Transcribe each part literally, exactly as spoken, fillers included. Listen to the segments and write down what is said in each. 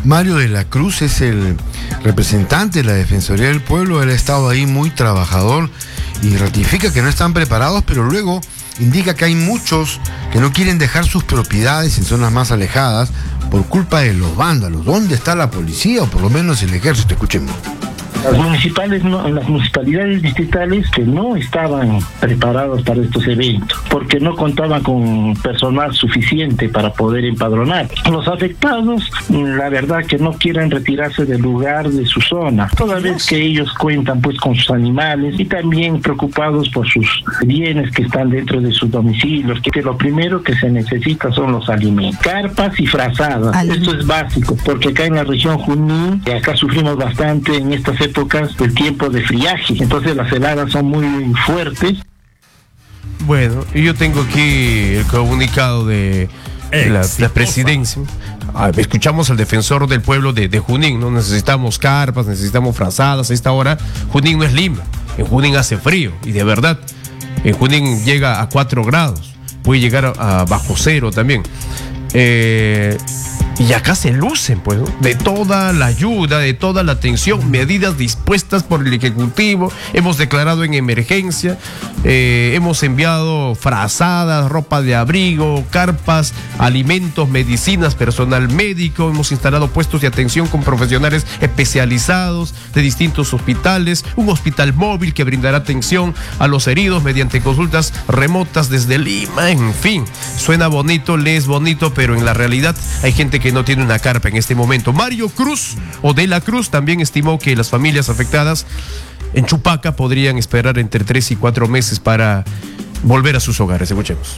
Mario de la Cruz es el representante de la Defensoría del Pueblo. Él ha estado ahí muy trabajador y ratifica que no están preparados, pero luego indica que hay muchos que no quieren dejar sus propiedades en zonas más alejadas por culpa de los vándalos. ¿Dónde está la policía o por lo menos el ejército? Escuchemos. Las municipales, no, las municipalidades distritales que no estaban preparados para estos eventos, porque no contaban con personal suficiente para poder empadronar. Los afectados, la verdad que no quieren retirarse del lugar, de su zona, toda vez que ellos cuentan pues con sus animales y también preocupados por sus bienes que están dentro de sus domicilios, que lo primero que se necesita son los alimentos, carpas y frazadas. Al... Esto es básico, porque acá en la región Junín, acá sufrimos bastante en estas épocas del tiempo de friaje, entonces las heladas son muy fuertes. Bueno, yo tengo aquí el comunicado de la, la presidencia. Ah, escuchamos al defensor del pueblo de, de Junín, ¿no? Necesitamos carpas, necesitamos frazadas. A esta hora Junín no es Lima, en Junín hace frío, y de verdad, en Junín llega a cuatro grados, puede llegar a, a bajo cero también. Eh... Y acá se lucen, pues, ¿no? De toda la ayuda, de toda la atención, medidas dispuestas por el Ejecutivo. Hemos declarado en emergencia, eh, hemos enviado frazadas, ropa de abrigo, carpas, alimentos, medicinas, personal médico. Hemos instalado puestos de atención con profesionales especializados de distintos hospitales. Un hospital móvil que brindará atención a los heridos mediante consultas remotas desde Lima. En fin, suena bonito, lees bonito, pero en la realidad hay gente que que no tiene una carpa en este momento. Mario Cruz, o de la Cruz, también estimó que las familias afectadas en Chupaca podrían esperar entre tres y cuatro meses para volver a sus hogares. Escuchemos.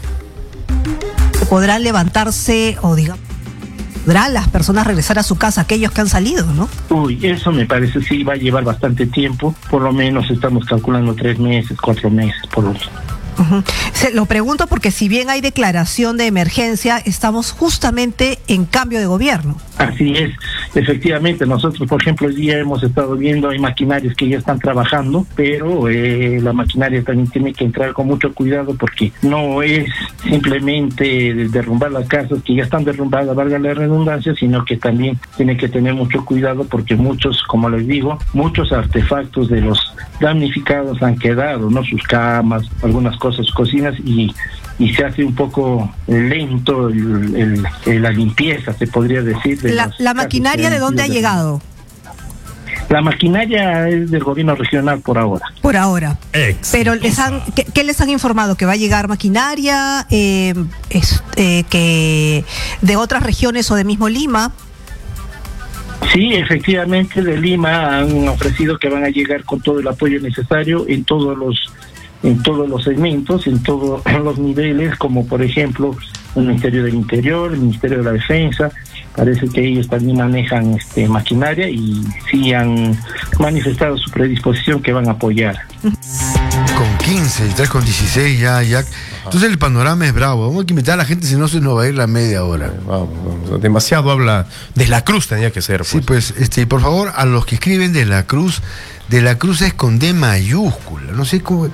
Podrán levantarse o digamos, podrán las personas regresar a su casa, aquellos que han salido, ¿no? Uy, eso me parece sí va a llevar bastante tiempo, por lo menos estamos calculando tres meses, cuatro meses, por lo menos. Uh-huh. Se lo pregunto porque si bien hay declaración de emergencia, estamos justamente en cambio de gobierno. Así es, efectivamente, nosotros por ejemplo hoy día hemos estado viendo, hay maquinarias que ya están trabajando, pero eh, la maquinaria también tiene que entrar con mucho cuidado porque no es simplemente derrumbar las casas que ya están derrumbadas, valga la redundancia, sino que también tiene que tener mucho cuidado porque muchos, como les digo, muchos artefactos de los damnificados han quedado, ¿no? Sus camas, algunas cosas, cocinas, y, y se hace un poco lento el, el, el, la limpieza, se podría decir. De la, la maquinaria, ¿de dónde ha llegado? La maquinaria es del gobierno regional por ahora. Por ahora. Exitosa. Pero les han, ¿qué, ¿qué les han informado? ¿Que va a llegar maquinaria? Eh, es, eh, que de otras regiones o de mismo Lima. Sí, efectivamente, de Lima han ofrecido que van a llegar con todo el apoyo necesario en todos los en todos los segmentos, en todos los niveles, como por ejemplo el Ministerio del Interior, el Ministerio de la Defensa. Parece que ellos también manejan este maquinaria y sí han manifestado su predisposición que van a apoyar. Con quince, estás con dieciséis ya, Jack. Entonces el panorama es bravo. Vamos a invitar a la gente, si no se nos va a ir la media hora. Vamos, vamos. Demasiado habla de la Cruz, tenía que ser. Pues. Sí, pues, este, por favor, a los que escriben de la Cruz, de la Cruz es con D mayúscula. No sé cómo.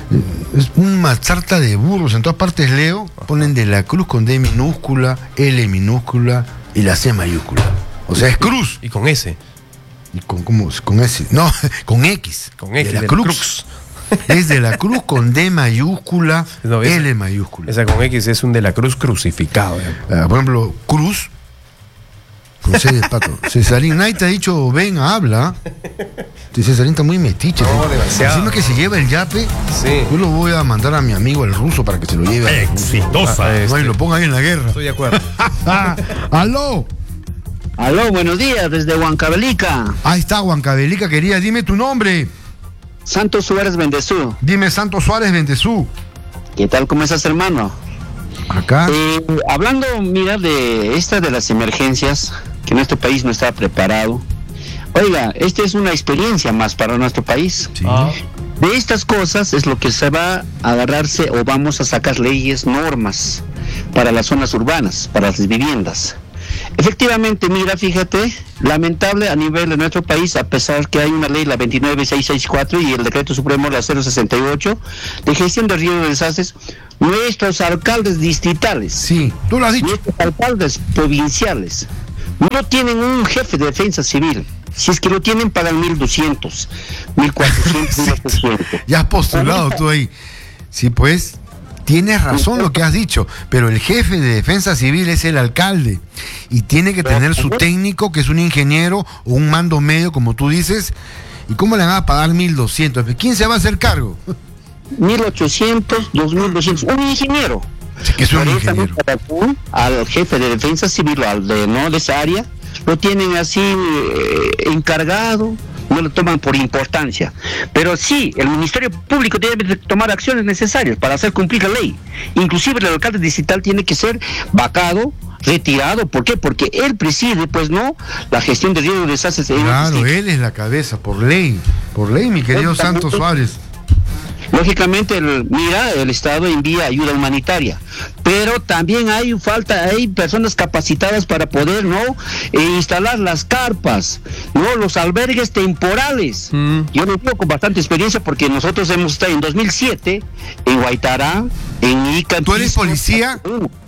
Es una sarta de burros. En todas partes leo, ponen de la Cruz con D minúscula, L minúscula y la C mayúscula. O sea, es Cruz. Y con S. ¿Y con cómo? Con S. No, con X. Con X. De la de Cruz. La Cruz. Es de la Cruz con D mayúscula, no, esa, L mayúscula. Esa con X es un de la Cruz crucificado. Uh, por ejemplo, Cruz con C de pato. Cesarín, nadie te ha dicho, ven, habla. Cesarín está muy metiche. No, ¿sí? Demasiado. Encima que se lleva el yape, sí. Yo lo voy a mandar a mi amigo el ruso para que se lo lleve. Exitosa. Ah, este. No, y lo ponga ahí en la guerra. Estoy de acuerdo. ¡Aló! Aló, buenos días, desde Huancavelica. Ahí está, Huancavelica, quería, dime tu nombre. Santos Suárez Bendezú. Dime, Santos Suárez Bendezú. ¿Qué tal? ¿Cómo estás, hermano? Acá. Eh, hablando, mira, de esta de las emergencias, que nuestro país no estaba preparado. Oiga, esta es una experiencia más para nuestro país. Sí. Ah. De estas cosas es lo que se va a agarrarse o vamos a sacar leyes, normas para las zonas urbanas, para las viviendas. Efectivamente, mira, fíjate, lamentable a nivel de nuestro país, a pesar que hay una ley, la veintinueve mil seiscientos sesenta y cuatro y el decreto supremo, la cero sesenta y ocho, de gestión de riesgos de desastres, nuestros alcaldes distritales, sí, tú lo has dicho, nuestros alcaldes provinciales, no tienen un jefe de defensa civil. Si es que lo tienen, pagan mil doscientos, mil cuatrocientos, mil ochocientos. Ya has postulado tú ahí. Sí, pues, tienes razón lo que has dicho, pero el jefe de defensa civil es el alcalde y tiene que tener su técnico, que es un ingeniero o un mando medio, como tú dices. ¿Y cómo le van a pagar mil doscientos? ¿Quién se va a hacer cargo? mil ochocientos, dos mil doscientos, un ingeniero. Sí, que es un ingeniero. Al jefe de defensa civil, al de no de esa área, lo tienen así eh, encargado, no lo toman por importancia. Pero sí, el Ministerio Público debe tomar acciones necesarias para hacer cumplir la ley. Inclusive el alcalde distrital tiene que ser vacado, retirado. ¿Por qué? Porque él preside, pues no, la gestión de riesgos de desastres. Claro, él es la cabeza, por ley, por ley, mi querido Santos Suárez. Lógicamente, el, mira, el Estado envía ayuda humanitaria, pero también hay falta, hay personas capacitadas para poder, ¿no?, e instalar las carpas, ¿no?, los albergues temporales. Mm. Yo lo digo con bastante experiencia porque nosotros hemos estado en dos mil siete en Guaitará, en Ica. ¿Tú eres policía?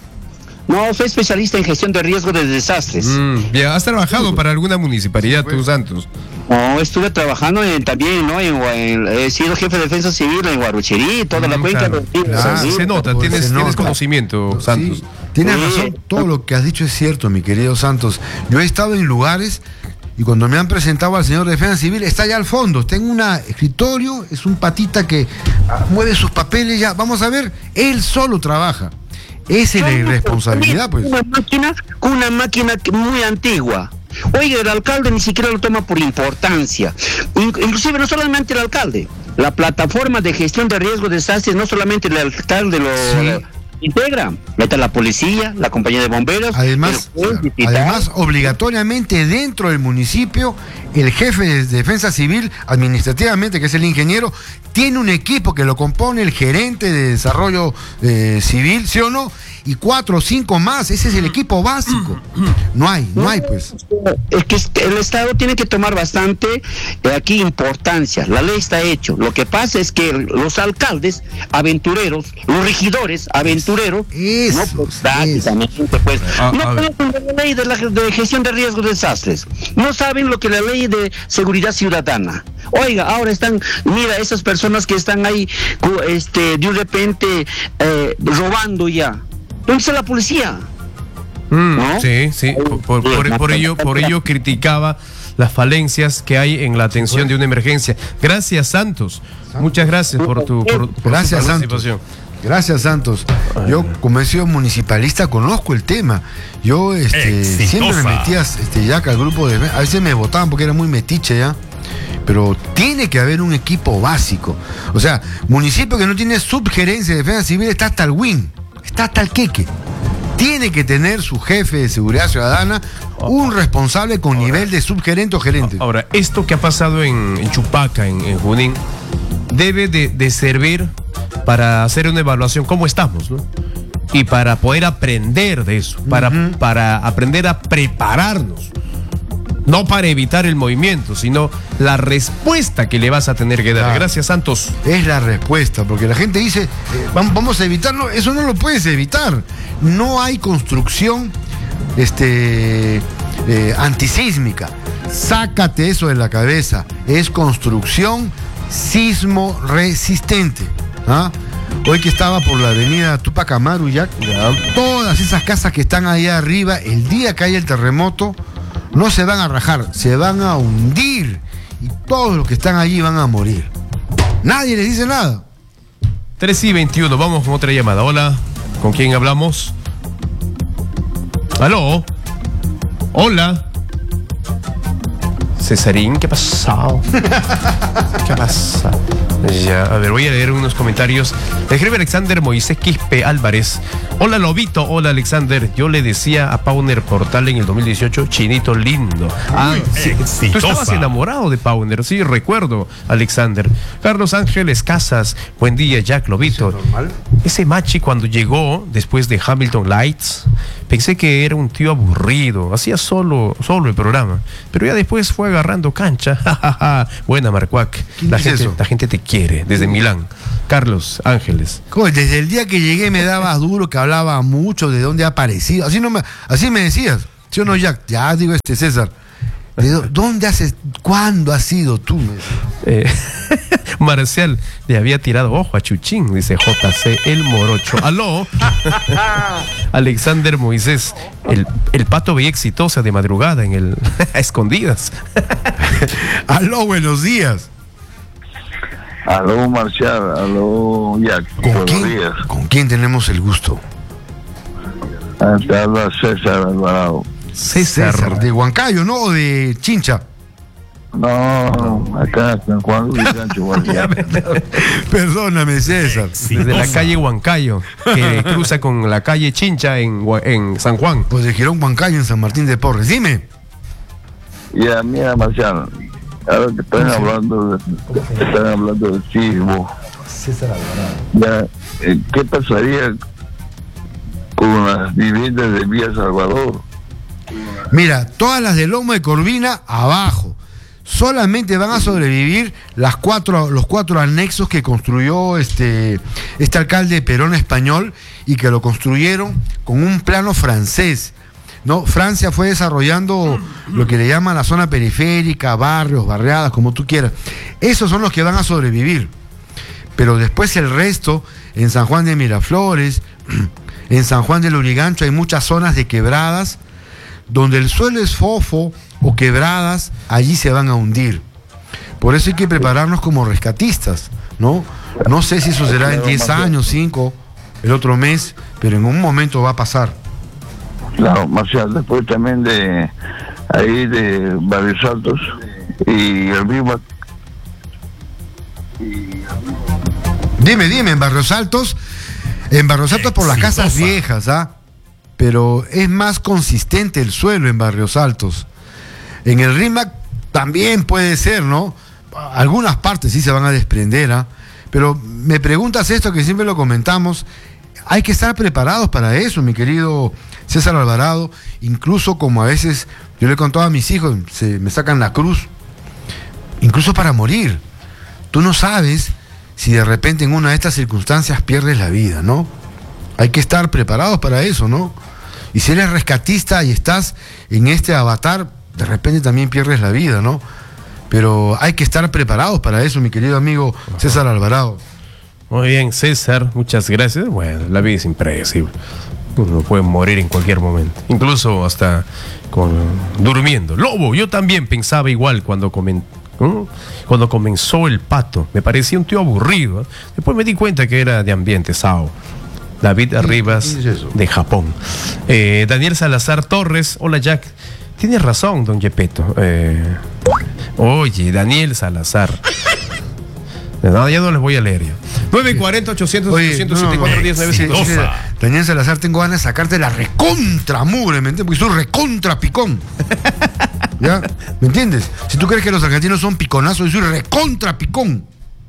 No, soy especialista en gestión de riesgo de desastres. Mm, ya, ¿has trabajado sí. para alguna municipalidad, tú, Santos? No, estuve trabajando en, también, ¿no? En, en, he sido jefe de defensa civil en Guarucherí, toda mm, la cuenca. Claro, de, claro. Se, se nota, tienes, se tienes nota. conocimiento, Santos. Sí, tienes sí. razón, todo lo que has dicho es cierto, mi querido Santos. Yo he estado en lugares y cuando me han presentado al señor de defensa civil, está allá al fondo, está en un escritorio, es un patita que mueve sus papeles ya. Vamos a ver, él solo trabaja. Esa es la irresponsabilidad, pues. Una máquina, una máquina muy antigua. Oye, el alcalde ni siquiera lo toma por importancia. Inclusive no solamente el alcalde, la plataforma de gestión de riesgo de desastres, no solamente el alcalde lo sí. integra, meta la policía, la compañía de bomberos. Además, juez, además, obligatoriamente dentro del municipio, el jefe de defensa civil, administrativamente, que es el ingeniero, tiene un equipo que lo compone el gerente de desarrollo eh, civil, ¿sí o no? Y cuatro o cinco más, ese es el equipo básico. No hay, no hay pues. Es que el Estado tiene que tomar bastante eh, aquí importancia, la ley está hecho. Lo que pasa es que los alcaldes aventureros, los regidores aventureros, eso, no, pues, prácticamente, pues, ah, no conocen la ley de, la, de gestión de riesgos de desastres, no saben lo que la ley de seguridad ciudadana. Oiga, ahora están, mira, esas personas que están ahí, este, de repente eh, robando ya. ¿Dónde está la policía? Mm, ¿no? Sí, sí. Por, por, por ello, por ello criticaba las falencias que hay en la atención de una emergencia. Gracias, Santos. Muchas gracias por tu, por, por gracias, tu participación. Santos. Gracias, Santos. Yo, como he sido municipalista, conozco el tema. Yo este, siempre me metía este, ya que al grupo de... A veces me votaban porque era muy metiche ya. Pero tiene que haber un equipo básico. O sea, municipio que no tiene subgerencia de defensa civil está hasta el win. Está hasta el queque. Tiene que tener su jefe de seguridad ciudadana un responsable con ahora, nivel de subgerente o gerente. Ahora, esto que ha pasado en, en Chupaca, en, en Junín, debe de, de servir para hacer una evaluación cómo estamos, ¿no? Y para poder aprender de eso, para, uh-huh. para aprender a prepararnos. No para evitar el movimiento, sino la respuesta que le vas a tener que dar. Claro. Gracias, Santos. Es la respuesta, porque la gente dice, eh, vamos a evitarlo. Eso no lo puedes evitar. No hay construcción este, eh, antisísmica. Sácate eso de la cabeza. Es construcción sismo resistente. ¿Ah? Hoy que estaba por la avenida Tupac Amaru, ya, todas esas casas que están ahí arriba, el día que haya el terremoto, no se van a rajar, se van a hundir y todos los que están allí van a morir. Nadie les dice nada. tres y veintiuno, vamos con otra llamada. Hola, ¿con quién hablamos? ¿Aló? Hola. Cesarín, ¿qué ha pasado? ¿Qué pasa? Ya, a ver, voy a leer unos comentarios. Escribe Alexander Moisés Quispe Álvarez. Hola Lobito, hola Alexander. Yo le decía a Pauner Portal en el dos mil dieciocho, chinito lindo. Ah, sí, tú estabas enamorado de Pauner, sí, recuerdo, Alexander. Carlos Ángeles Casas, buen día, Jack Lobito. ¿Es normal? Ese machi cuando llegó después de Hamilton Lights, pensé que era un tío aburrido, hacía solo, solo el programa, pero ya después fue agarrando cancha. Buena, Marcuac. La gente, la gente te quiere, desde Milán. Carlos Ángeles. Desde el día que llegué me dabas duro, que hablaba mucho de dónde ha aparecido. Así, no me, así me decías. ¿Sí o no, Jack? Ya digo, este César. ¿Dónde haces? ¿Cuándo has sido tú? Eh, Marcial le había tirado ojo a Chuchín, dice J C el Morocho. Aló. Alexander Moisés, el, el pato veía exitosa de madrugada en el a escondidas. Aló, buenos días. Aló, Marcial, aló, Jack. ¿Con quién, ¿Con quién tenemos el gusto? Te habla César Alvarado. César. César, de Huancayo, ¿no? ¿O de Chincha? No, acá en San Juan Luis Perdóname, César. Desde la calle Huancayo, que cruza con la calle Chincha en, en San Juan. Pues de Girón Huancayo en San Martín de Porres. Dime. Ya, mira, Marcial, ahora que están sí. hablando de, están hablando de sismo. César Alvarado. Ya, eh, ¿qué pasaría con las viviendas de Villa Salvador? Mira, todas las de Lomo de Corvina abajo. Solamente van a sobrevivir las cuatro, los cuatro anexos que construyó este, este alcalde Perón español y que lo construyeron con un plano francés, ¿no? Francia fue desarrollando lo que le llaman la zona periférica, barrios, barriadas, como tú quieras. Esos son los que van a sobrevivir. Pero después el resto, en San Juan de Miraflores, en San Juan del Lurigancho hay muchas zonas de quebradas donde el suelo es fofo o quebradas, allí se van a hundir. Por eso hay que prepararnos como rescatistas, ¿no? No sé si eso será en diez años, cinco, el otro mes, pero en un momento va a pasar. Claro, Marcial, después también de ahí de Barrios Altos y el mismo. Dime, dime, en Barrios Altos, en Barrios Altos por las casas viejas, ¿ah? Pero es más consistente el suelo en Barrios Altos. En el RIMAC también puede ser, ¿no? Algunas partes sí se van a desprender, ¿ah? Pero me preguntas esto que siempre lo comentamos, hay que estar preparados para eso, mi querido César Alvarado, incluso como a veces yo le he contado a mis hijos, se me sacan la cruz, incluso para morir. Tú no sabes si de repente en una de estas circunstancias pierdes la vida, ¿no? Hay que estar preparados para eso, ¿no? Y si eres rescatista y estás en este avatar, de repente también pierdes la vida, ¿no? Pero hay que estar preparados para eso, mi querido amigo César Alvarado. Muy bien, César, muchas gracias. Bueno, la vida es impredecible. Uno puede morir en cualquier momento, incluso hasta con, durmiendo. Lobo, yo también pensaba igual cuando comen, ¿eh? cuando comenzó el pato. Me parecía un tío aburrido. ¿eh? Después me di cuenta que era de ambiente sao. David Arribas, de Japón. Eh, Daniel Salazar Torres, hola Jack. Tienes razón, don Yepeto. Eh, oye, Daniel Salazar. No, ya no les voy a leer ya. nueve cuarenta, ochocientos, ochocientos setenta y cuatro, diez, nueve cinco. Daniel Salazar, tengo ganas de sacarte la recontra mugre, ¿me entiendes? Porque soy recontra picón. ¿Ya? ¿Me entiendes? Si tú crees que los argentinos son piconazos, yo soy recontra picón.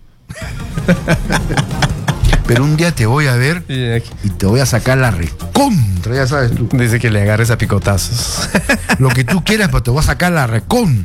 Pero un día te voy a ver y te voy a sacar la recontra, ya sabes tú. Dice que le agarres a picotazos. Lo que tú quieras, pero te voy a sacar la recon.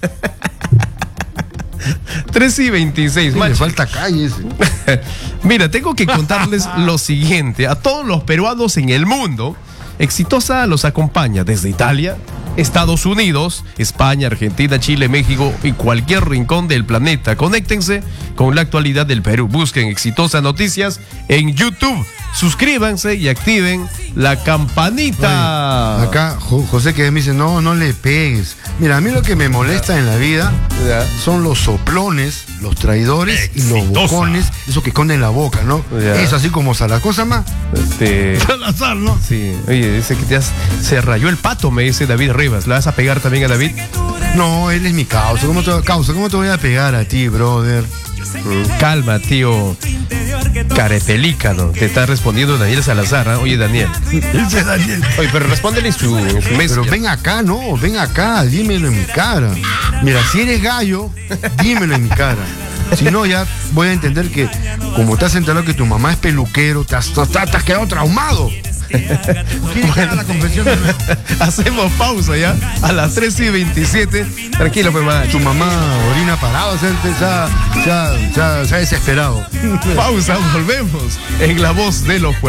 tres y veintiséis, sí, le falta calle ese. Mira, tengo que contarles lo siguiente. A todos los peruanos en el mundo, Exitosa los acompaña desde Italia, Estados Unidos, España, Argentina, Chile, México y cualquier rincón del planeta. Conéctense con la actualidad del Perú. Busquen Exitosa Noticias en YouTube. Suscríbanse y activen la campanita. Oye, acá José que me dice, no, no le pegues. Mira, a mí lo que me molesta en la vida son los soplones, los traidores Exitosa. Y los bocones, eso que esconden la boca, ¿no? Ya. Eso así como Salazar, cosa más. Este... Salazar, ¿no? Sí, oye, dice que ya se rayó el pato, me dice David Rivas. ¿Le vas a pegar también a David? No, él es mi causa. ¿Cómo te, causa? ¿Cómo te voy a pegar a ti, brother? Calma, tío Carepelícano. Te está respondiendo Daniel Salazar, ¿eh? Oye, Daniel. Ese Daniel. Oye, pero respóndele en su, en su mes. Pero ven acá, no, ven acá, dímelo en mi cara. Mira, si eres gallo, dímelo en mi cara. Si no, ya voy a entender que, como te has enterado que tu mamá es peluquero, te has, te has quedado traumado. Bueno, la confesión de hacemos pausa ya a las tres y veintisiete. Tranquilo, pues, mamá. Tu mamá orina parado, se ha desesperado. Pausa, volvemos en La Voz de los Pueblos.